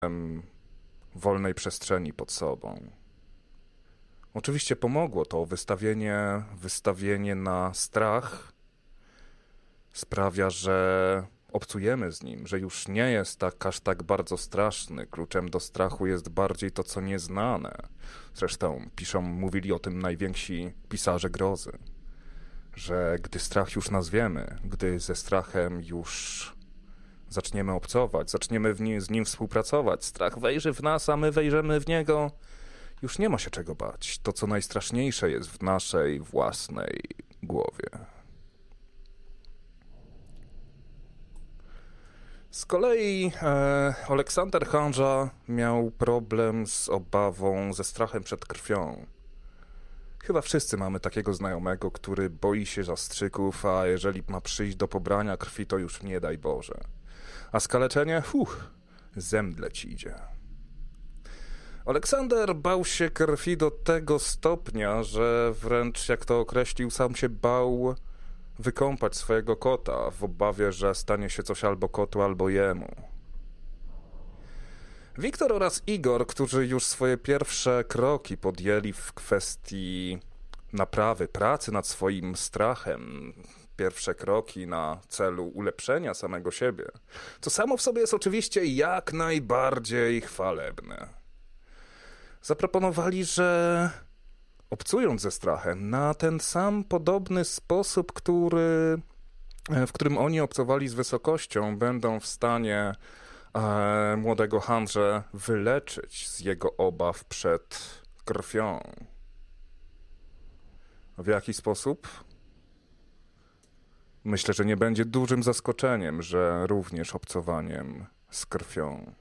wolnej przestrzeni pod sobą. Oczywiście pomogło to wystawienie na strach sprawia, że obcujemy z nim, że już nie jest aż tak bardzo straszny. Kluczem do strachu jest bardziej to, co nieznane. Zresztą mówili o tym najwięksi pisarze grozy, że gdy strach już nazwiemy, gdy ze strachem już zaczniemy obcować, zaczniemy z nim współpracować, strach wejrzy w nas, a my wejrzymy w niego, już nie ma się czego bać. To, co najstraszniejsze, jest w naszej własnej głowie. Z kolei Aleksander Hanża miał problem z obawą, ze strachem przed krwią. Chyba wszyscy mamy takiego znajomego, który boi się zastrzyków, a jeżeli ma przyjść do pobrania krwi, to już nie daj Boże. A skaleczenie? Zemdleć ci idzie. Aleksander bał się krwi do tego stopnia, że wręcz, jak to określił, sam się bał wykąpać swojego kota w obawie, że stanie się coś albo kotu, albo jemu. Wiktor oraz Igor, którzy już swoje pierwsze kroki podjęli w kwestii naprawy, pracy nad swoim strachem, pierwsze kroki na celu ulepszenia samego siebie, co samo w sobie jest oczywiście jak najbardziej chwalebne. Zaproponowali, że obcując ze strachem na ten sam podobny sposób, w którym oni obcowali z wysokością, będą w stanie młodego Hanżę wyleczyć z jego obaw przed krwią. W jaki sposób? Myślę, że nie będzie dużym zaskoczeniem, że również obcowaniem z krwią.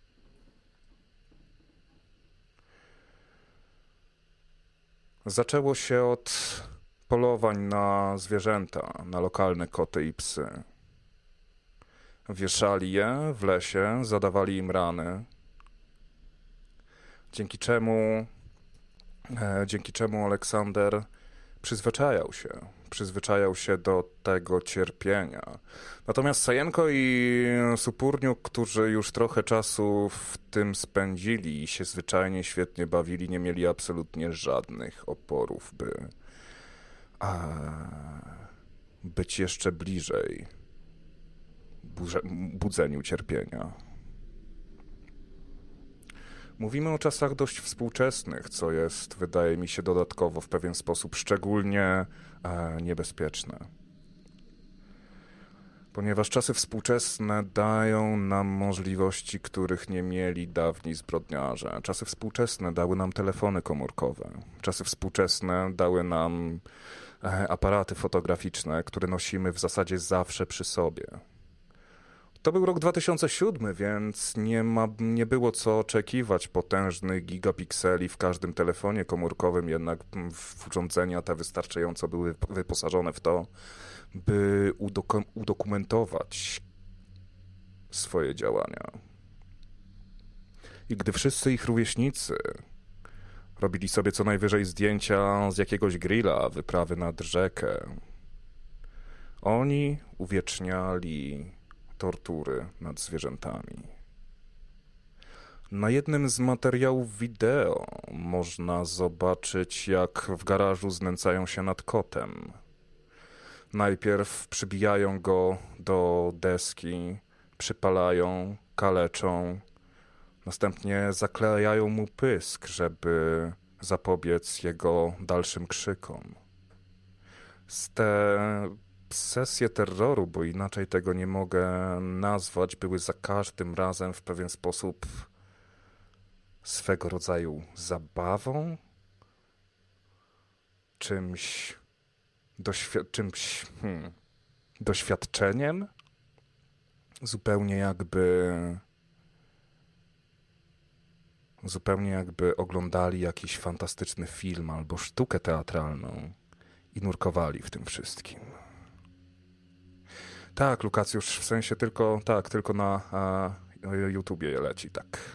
Zaczęło się od polowań na zwierzęta, na lokalne koty i psy. Wieszali je w lesie, zadawali im rany, dzięki czemu Aleksander przyzwyczajał się do tego cierpienia. Natomiast Sajenko i Supurniuk, którzy już trochę czasu w tym spędzili i się zwyczajnie świetnie bawili, nie mieli absolutnie żadnych oporów, by być jeszcze bliżej budzeniu cierpienia. Mówimy o czasach dość współczesnych, co jest, wydaje mi się, dodatkowo w pewien sposób szczególnie niebezpieczne. Ponieważ czasy współczesne dają nam możliwości, których nie mieli dawni zbrodniarze. Czasy współczesne dały nam telefony komórkowe. Czasy współczesne dały nam aparaty fotograficzne, które nosimy w zasadzie zawsze przy sobie. To był rok 2007, więc nie było co oczekiwać potężnych gigapikseli w każdym telefonie komórkowym, jednak urządzenia te wystarczająco były wyposażone w to, by udokumentować swoje działania. I gdy wszyscy ich rówieśnicy robili sobie co najwyżej zdjęcia z jakiegoś grilla, wyprawy nad rzekę, oni uwieczniali tortury nad zwierzętami. Na jednym z materiałów wideo można zobaczyć, jak w garażu znęcają się nad kotem. Najpierw przybijają go do deski, przypalają, kaleczą, następnie zaklejają mu pysk, żeby zapobiec jego dalszym krzykom. Sesje terroru, bo inaczej tego nie mogę nazwać, były za każdym razem w pewien sposób swego rodzaju zabawą, doświadczeniem, zupełnie jakby oglądali jakiś fantastyczny film albo sztukę teatralną i nurkowali w tym wszystkim. Tak, Lukacjusz, w sensie tylko na YouTubie leci, tak.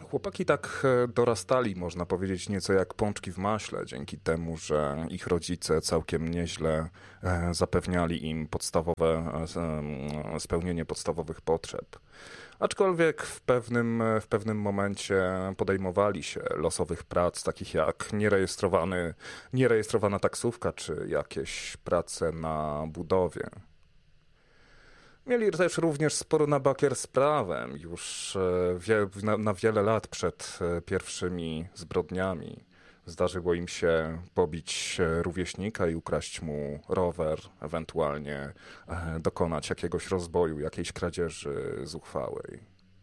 Chłopaki tak dorastali, można powiedzieć, nieco jak pączki w maśle, dzięki temu, że ich rodzice całkiem nieźle zapewniali im spełnienie podstawowych potrzeb. Aczkolwiek w pewnym momencie podejmowali się losowych prac, takich jak nierejestrowana taksówka czy jakieś prace na budowie. Mieli też również sporo na bakier z prawem, już na wiele lat przed pierwszymi zbrodniami. Zdarzyło im się pobić rówieśnika i ukraść mu rower, ewentualnie dokonać jakiegoś rozboju, jakiejś kradzieży zuchwałej.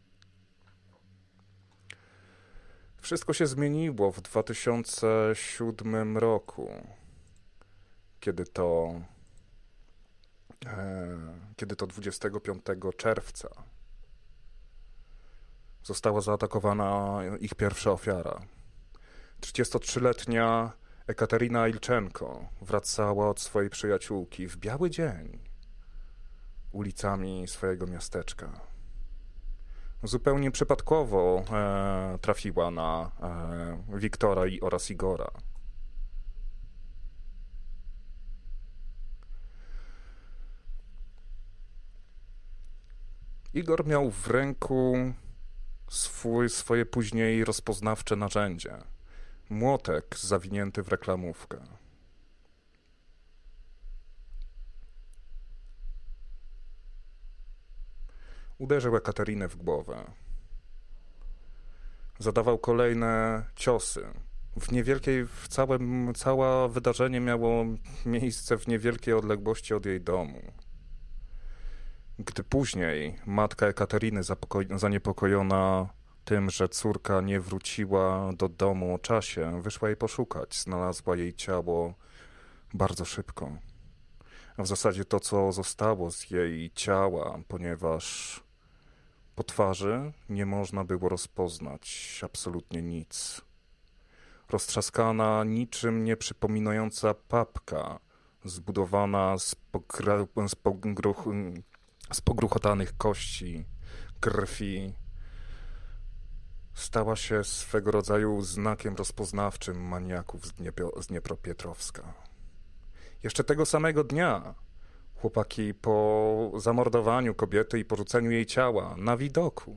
Wszystko się zmieniło w 2007 roku, kiedy to 25 czerwca została zaatakowana ich pierwsza ofiara. 33-letnia Ekaterina Ilczenko wracała od swojej przyjaciółki w biały dzień ulicami swojego miasteczka. Zupełnie przypadkowo trafiła na Wiktora oraz Igora. Igor miał w ręku swoje później rozpoznawcze narzędzie. Młotek zawinięty w reklamówkę. Uderzył Ekaterinę w głowę. Zadawał kolejne ciosy. Całe wydarzenie miało miejsce w niewielkiej odległości od jej domu. Gdy później matka Ekateriny, zaniepokojona tym, że córka nie wróciła do domu o czasie, wyszła jej poszukać. Znalazła jej ciało bardzo szybko. A w zasadzie to, co zostało z jej ciała, ponieważ po twarzy nie można było rozpoznać absolutnie nic. Roztrzaskana, niczym nie przypominająca papka, zbudowana z pogruchotanych kości, krwi, stała się swego rodzaju znakiem rozpoznawczym maniaków z Dniepropietrowska. Jeszcze tego samego dnia chłopaki po zamordowaniu kobiety i porzuceniu jej ciała na widoku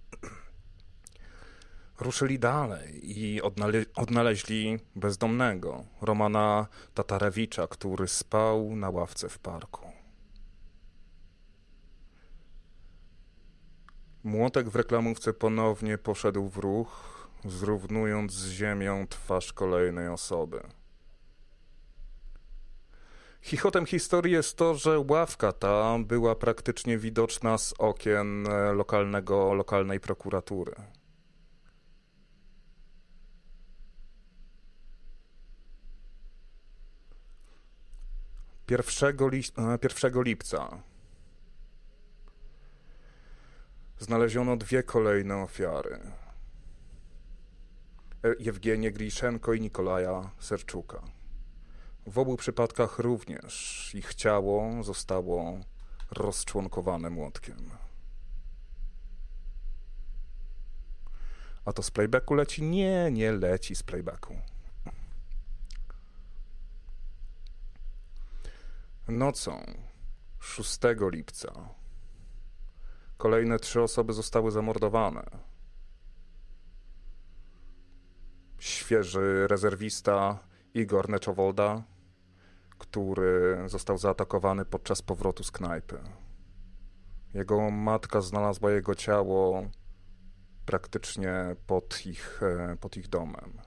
ruszyli dalej i odnaleźli bezdomnego Romana Tatarewicza, który spał na ławce w parku. Młotek w reklamówce ponownie poszedł w ruch, zrównując z ziemią twarz kolejnej osoby. Chichotem historii jest to, że ławka ta była praktycznie widoczna z okien lokalnej prokuratury. Pierwszego lipca znaleziono dwie kolejne ofiary. Jewgenię Griszenko i Nikolaja Serczuka. W obu przypadkach również ich ciało zostało rozczłonkowane młotkiem. A to z playbacku leci? Nie leci z playbacku. Nocą 6 lipca kolejne 3 osoby zostały zamordowane. Świeży rezerwista Igor Neczowolda, który został zaatakowany podczas powrotu z knajpy. Jego matka znalazła jego ciało praktycznie pod ich domem.